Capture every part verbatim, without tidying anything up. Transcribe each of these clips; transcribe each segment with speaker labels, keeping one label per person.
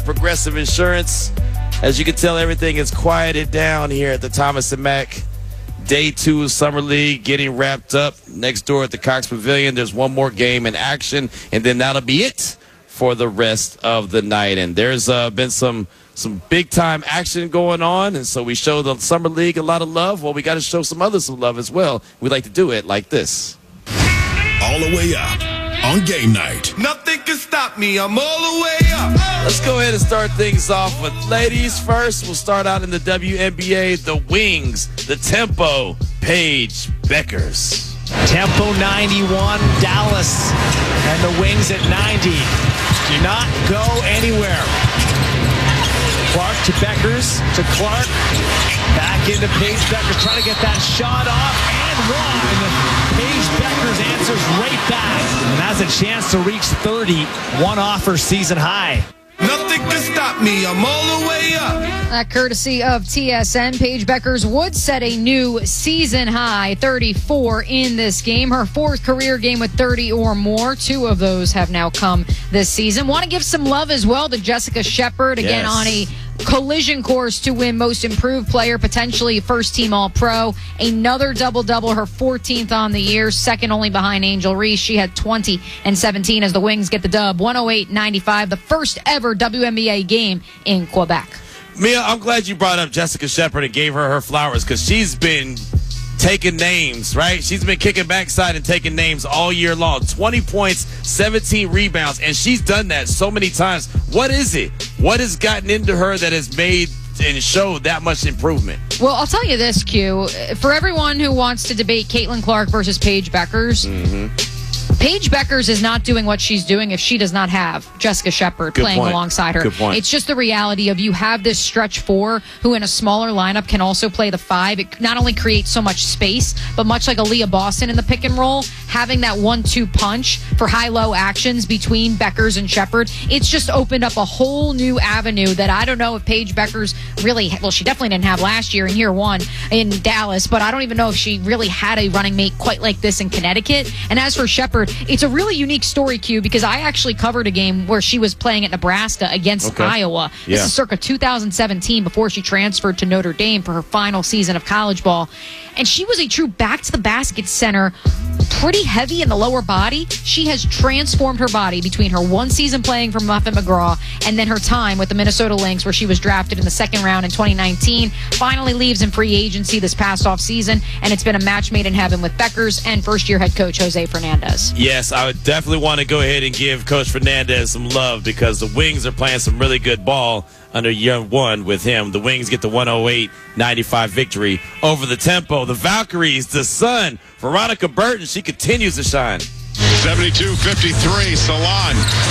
Speaker 1: Progressive Insurance. As you can tell, everything is quieted down here at the Thomas and Mack. Day two of Summer League getting wrapped up. Next door at the Cox Pavilion, there's one more game in action, and then that'll be it for the rest of the night. And there's uh, been some some big-time action going on, and so we show the Summer League a lot of love. Well, we got to show some others some love as well. We like to do it like this.
Speaker 2: All the way up on game night.
Speaker 3: Nothing can stop me. I'm all the way up.
Speaker 1: Let's go ahead and start things off with ladies first. We'll start out in the W N B A. The Wings, the Tempo, Paige Bueckers.
Speaker 4: Tempo ninety-one, Dallas, and the Wings at ninety. Do not go anywhere. Clark to Bueckers, to Clark, back into Paige Bueckers, trying to get that shot off, and one. Paige Bueckers answers right back, and has a chance to reach thirty, one off her season high.
Speaker 3: Nothing can stop me. I'm all the way up.
Speaker 5: That courtesy of T S N. Paige Bueckers would set a new season high, thirty-four in this game. Her fourth career game with thirty or more. Two of those have now come this season. Want to give some love as well to Jessica Shepard, again
Speaker 1: Yes.
Speaker 5: on a collision course to win Most Improved Player, potentially first team All-Pro. Another double-double, her fourteenth on the year, second only behind Angel Reese. She had twenty and seventeen as the Wings get the dub, one oh eight ninety-five, the first ever W N B A game in Quebec.
Speaker 1: Mia, I'm glad you brought up Jessica Shepard and gave her her flowers, because she's been taking names, right? She's been kicking backside and taking names all year long. twenty points, seventeen rebounds, and she's done that so many times. What is it? What has gotten into her that has made and showed that much improvement?
Speaker 5: Well, I'll tell you this, Q. For everyone who wants to debate Caitlin Clark versus Paige Bueckers, mm-hmm. Paige Bueckers is not doing what she's doing if she does not have Jessica Shepard
Speaker 1: Good
Speaker 5: playing
Speaker 1: point.
Speaker 5: alongside her.
Speaker 1: Good point.
Speaker 5: It's just the reality of you have this stretch four who in a smaller lineup can also play the five. It not only creates so much space, but much like Aaliyah Boston in the pick and roll, having that one two punch for high-low actions between Bueckers and Shepard, it's just opened up a whole new avenue that I don't know if Paige Bueckers really, well, she definitely didn't have last year in year one in Dallas, but I don't even know if she really had a running mate quite like this in Connecticut. And as for Shepard, it's a really unique story, Q, because I actually covered a game where she was playing at Nebraska against
Speaker 1: Okay.
Speaker 5: Iowa. This
Speaker 1: Yeah.
Speaker 5: is circa two thousand seventeen, before she transferred to Notre Dame for her final season of college ball. And she was a true back-to-the-basket center, pretty heavy in the lower body. She has transformed her body between her one season playing for Muffet McGraw and then her time with the Minnesota Lynx, where she was drafted in the second round in twenty nineteen, finally leaves in free agency this past off season, and it's been a match made in heaven with Bueckers and first-year head coach Jose Fernandez.
Speaker 1: Yes, I would definitely want to go ahead and give Coach Fernandez some love, because the Wings are playing some really good ball under year one with him. The Wings get the one oh eight ninety-five victory over the Tempo. The Valkyries, the Sun, Veronica Burton, she continues to shine.
Speaker 6: seventy-two fifty-three, Salon.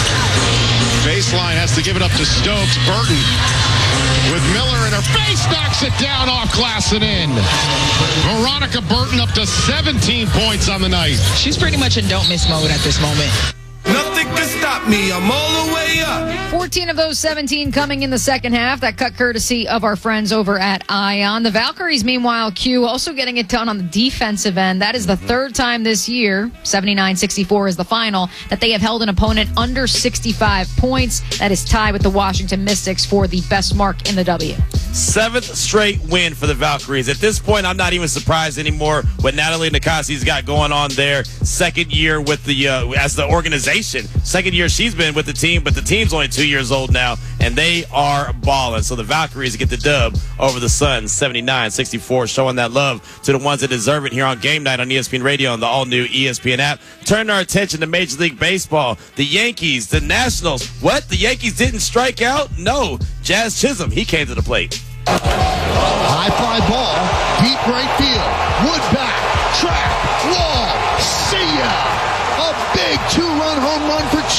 Speaker 6: Baseline has to give it up to Stokes. Burton with Miller in her face, knocks it down off glass and in. Veronica Burton up to seventeen points on the night.
Speaker 7: She's pretty much in don't miss mode at this moment.
Speaker 3: Nothing can stop me. I'm all the way up.
Speaker 5: fourteen of those seventeen coming in the second half. That cut courtesy of our friends over at Ion. The Valkyries, meanwhile, Q, also getting it done on the defensive end. That is the third time this year, seventy-nine sixty-four is the final, that they have held an opponent under sixty-five points. That is tied with the Washington Mystics for the best mark in the W.
Speaker 1: Seventh straight win for the Valkyries. At this point, I'm not even surprised anymore what Natalie Nikasi's got going on there. Second year with the uh, as the organization. Second year she's been with the team, but the team's only two years old now, and they are balling. So the Valkyries get the dub over the Suns, seventy-nine sixty-four, showing that love to the ones that deserve it here on Game Night on E S P N Radio and the all-new E S P N app. Turn our attention to Major League Baseball. The Yankees, the Nationals. What? The Yankees didn't strike out? No. Jazz Chisholm, he came to the plate.
Speaker 8: High fly ball, deep right field. Wood back, track, wall. See ya! A big two-run home run for